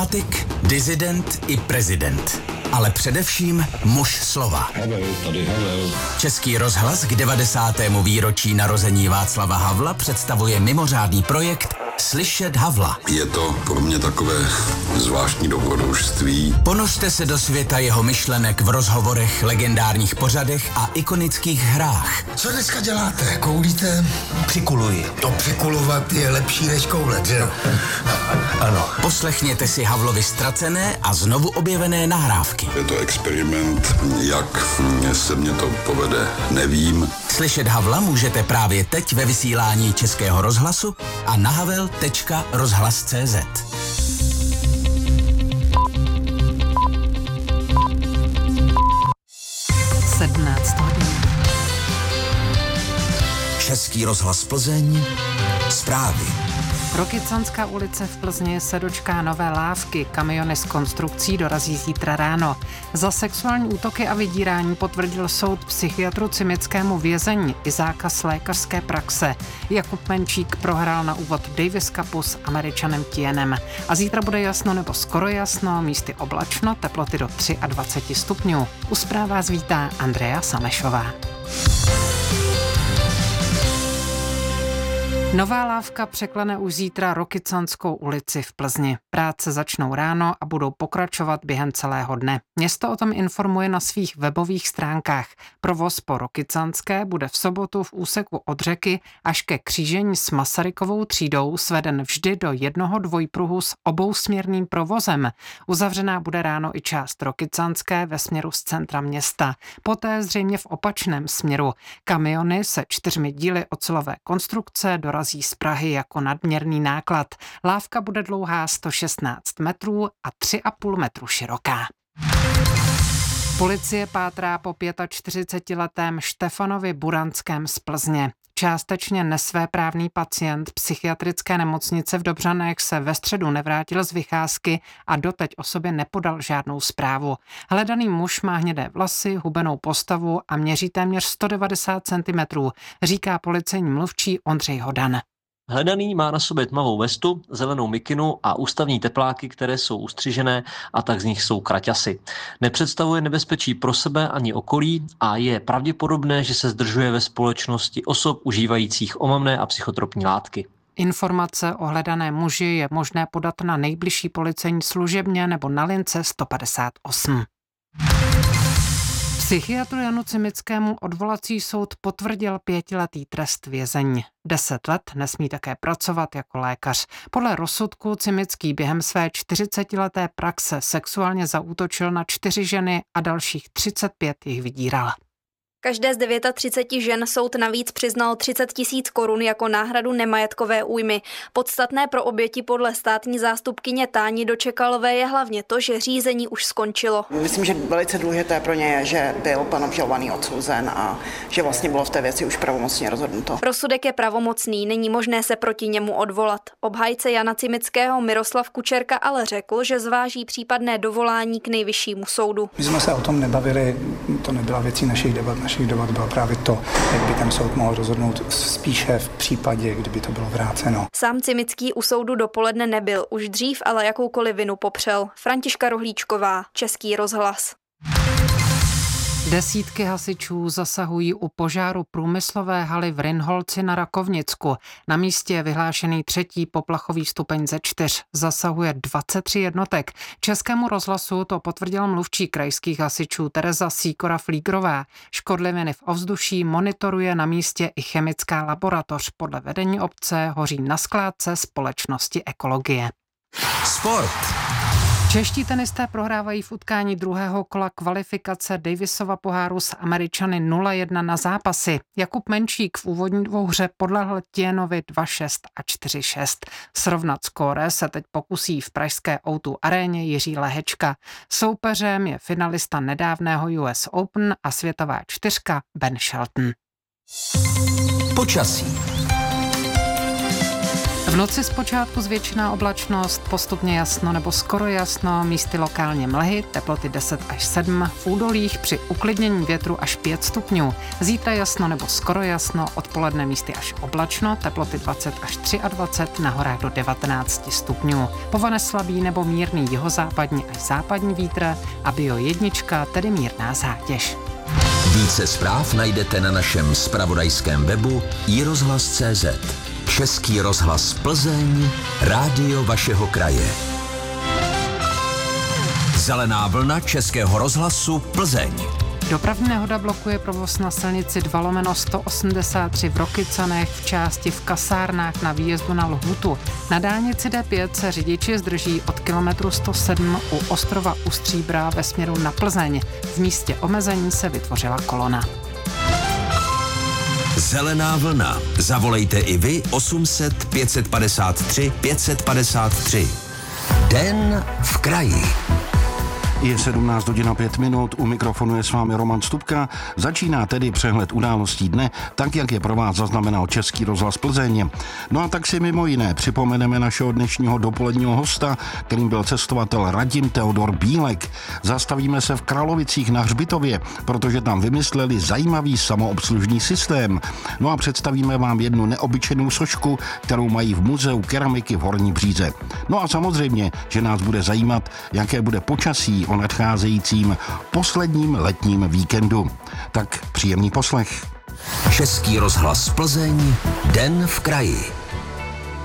Dramatik, disident i prezident. Ale především muž slova. Havel. Český rozhlas k 90. výročí narození Václava Havla představuje mimořádný projekt Slyšet Havla. Je to pro mě takové zvláštní dobrodružství. Ponořte se do světa jeho myšlenek v rozhovorech, legendárních pořadech a ikonických hrách. Co dneska děláte? Koulíte? Přikuluji. To přikulovat je lepší než koulet, že jo? Ano. Poslechněte si Havlovi ztracené a znovu objevené nahrávky. Je to experiment, jak se mě to povede, nevím. Slyšet Havla můžete právě teď ve vysílání Českého rozhlasu a na havel.rozhlas.cz. 17 hodin. Český rozhlas Plzeň. Zprávy. Rokycanská ulice v Plzni se dočká nové lávky. Kamiony s konstrukcí dorazí zítra ráno. Za sexuální útoky a vydírání potvrdil soud psychiatru Cimickému vězení i zákaz lékařské praxe. Jakub Menčík prohrál na úvod Davis Cupu s Američanem Tienem. A zítra bude jasno nebo skoro jasno, místy oblačno, teploty do 23 stupňů. U zpráv vás vítá Andrea Samešová. Nová lávka překlene už zítra Rokycanskou ulici v Plzni. Práce začnou ráno a budou pokračovat během celého dne. Město o tom informuje na svých webových stránkách. Provoz po Rokycanské bude v sobotu v úseku od řeky až ke křížení s Masarykovou třídou sveden vždy do jednoho dvojpruhu s obousměrným provozem. Uzavřená bude ráno i část Rokycanské ve směru z centra města. Poté zřejmě v opačném směru. Kamiony se 4 díly ocelové konstrukce dorazí z Prahy jako nadměrný náklad. Lávka bude dlouhá 116 metrů a 3,5 metru široká. Policie pátrá po 45letém Štefanovi Buranském z Plzně. Částečně nesvéprávný pacient psychiatrické nemocnice v Dobřanech se ve středu nevrátil z vycházky a doteď o sobě nepodal žádnou zprávu. Hledaný muž má hnědé vlasy, hubenou postavu a měří téměř 190 cm, říká policejní mluvčí Ondřej Hodan. Hledaný má na sobě tmavou vestu, zelenou mikinu a ústavní tepláky, které jsou ustřižené a tak z nich jsou kraťasy. Nepředstavuje nebezpečí pro sebe ani okolí a je pravděpodobné, že se zdržuje ve společnosti osob užívajících omamné a psychotropní látky. Informace o hledaném muži je možné podat na nejbližší policejní služebně nebo na lince 158. Psychiatru Janu Cimickému odvolací soud potvrdil 5letý trest vězení. 10 let nesmí také pracovat jako lékař. Podle rozsudku Cimický během své 40leté praxe sexuálně zaútočil na 4 ženy a dalších 35 jich vydíral. Každé z 39 žen soud navíc přiznal 30 000 korun jako náhradu nemajetkové újmy. Podstatné pro oběti podle státní zástupkyně Táni Dočekalové je hlavně to, že řízení už skončilo. Myslím, že velice důležité pro ně je, že byl pan obžalovaný odsouzen a že vlastně bylo v té věci už pravomocně rozhodnuto. Rozsudek je pravomocný, není možné se proti němu odvolat. Obhájce Jana Cimického Miroslav Kučerka ale řekl, že zváží případné dovolání k nejvyššímu soudu. My jsme se o tom nebavili, to nebyla věcí našich debat. Našich debat bylo právě to, jak by ten soud mohl rozhodnout spíše v případě, kdyby to bylo vráceno. Sám Cimický u soudu dopoledne nebyl, už dřív ale jakoukoliv vinu popřel. Františka Rohlíčková, Český rozhlas. Desítky hasičů zasahují u požáru průmyslové haly v Rynholci na Rakovnicku. Na místě je vyhlášený 3. poplachový stupeň ze 4. Zasahuje 23 jednotek. Českému rozhlasu to potvrdil mluvčí krajských hasičů Tereza Sýkora-Flígrová. Škodliviny v ovzduší monitoruje na místě i chemická laboratoř. Podle vedení obce hoří na skládce společnosti Ekologie. Sport. Čeští tenisté prohrávají v utkání druhého kola kvalifikace Davisova poháru s Američany 0-1 na zápasy. Jakub Menčík v úvodní dvouhře podlehl Tienovi 2-6 a 4-6. Srovnat skóre se teď pokusí v pražské O2 aréně Jiří Lehečka. Soupeřem je finalista nedávného US Open a světová 4 Ben Shelton. Počasí. V noci zpočátku zvětšená oblačnost, postupně jasno nebo skoro jasno, místy lokálně mlhy, teploty 10 až 7, v údolích při uklidnění větru až 5 stupňů. Zítra jasno nebo skoro jasno, odpoledne místy až oblačno, teploty 20 až 23, na horách do 19 stupňů. Povane slabý nebo mírný jihozápadní až západní vítr a Bio 1, tedy mírná zátěž. Více zpráv najdete na našem zpravodajském webu iRozhlas.cz. Český rozhlas Plzeň, rádio vašeho kraje. Zelená vlna Českého rozhlasu Plzeň. Dopravní nehoda blokuje provoz na silnici 2/183 v Rokycanech v části v kasárnách na výjezdu na Lhutu. Na dálnici D5 se řidiči zdrží od kilometru 107 u ostrova U Stříbra ve směru na Plzeň. V místě omezení se vytvořila kolona. Zelená vlna. Zavolejte i vy 800 553 553. Den v kraji. Je 17 hodin a 5 minut, u mikrofonu je s vámi Roman Stupka. Začíná tedy přehled událostí dne, tak jak je pro vás zaznamenal Český rozhlas Plzeň. No a tak si mimo jiné připomeneme našeho dnešního dopoledního hosta, kterým byl cestovatel Radim Teodor Bílek. Zastavíme se v Kralovicích na Hřbitově, protože tam vymysleli zajímavý samoobslužný systém. No a představíme vám jednu neobyčejnou sošku, kterou mají v muzeu keramiky v Horní Bříze. No a samozřejmě, že nás bude zajímat, jaké bude počasí o nadcházejícím posledním letním víkendu. Tak příjemný poslech. Český rozhlas Plzeň, den v kraji.